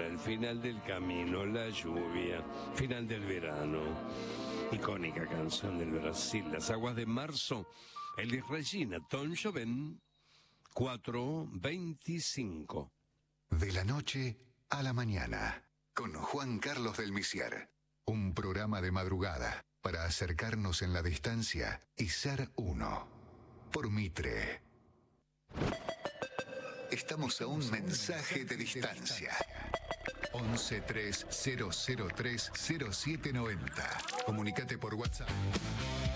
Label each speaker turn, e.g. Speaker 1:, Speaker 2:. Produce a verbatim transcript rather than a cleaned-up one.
Speaker 1: el final del camino, la lluvia, final del verano. Icónica canción del Brasil, Las aguas de marzo, Elis Regina, Tom Jobim, cuatro veinticinco.
Speaker 2: De la noche a la mañana, con Juan Carlos del Misier. Un programa de madrugada para acercarnos en la distancia y ser uno. Por Mitre. Estamos a un mensaje de distancia. once tres cero cero tres cero siete noventa. Comunicate por WhatsApp.